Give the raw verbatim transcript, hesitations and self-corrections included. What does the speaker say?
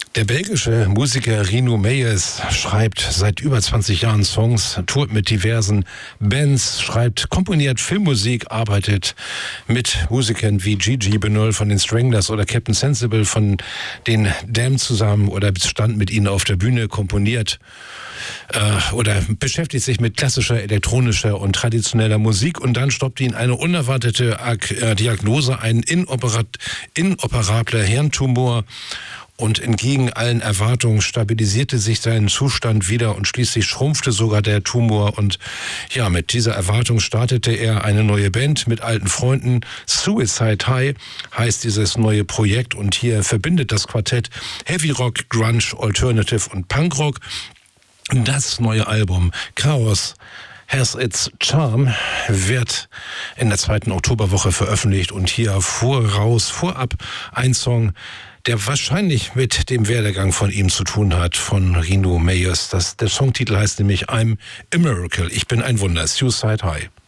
Der belgische Musiker Rino Meyers schreibt seit über zwanzig Jahren Songs, tourt mit diversen Bands, schreibt, komponiert Filmmusik, arbeitet mit Musikern wie Gigi Benoll von den Stranglers oder Captain Sensible von den Damned zusammen oder stand mit ihnen auf der Bühne, komponiert äh, oder beschäftigt sich mit klassischer, elektronischer und traditioneller Musik und dann stoppt ihn eine unerwartete Ag- äh, Diagnose, ein inoperat- inoperabler Hirntumor. Und entgegen allen Erwartungen stabilisierte sich sein Zustand wieder und schließlich schrumpfte sogar der Tumor. Und ja, mit dieser Erwartung startete er eine neue Band mit alten Freunden. Suicide High heißt dieses neue Projekt und hier verbindet das Quartett Heavy Rock, Grunge, Alternative und Punkrock. Das neue Album Chaos Has Its Charm wird in der zweiten Oktoberwoche veröffentlicht und hier voraus, vorab ein Song, der wahrscheinlich mit dem Werdegang von ihm zu tun hat, von Rino Meyers. Das, der Songtitel heißt nämlich I'm a Miracle. Ich bin ein Wunder. Suicide High.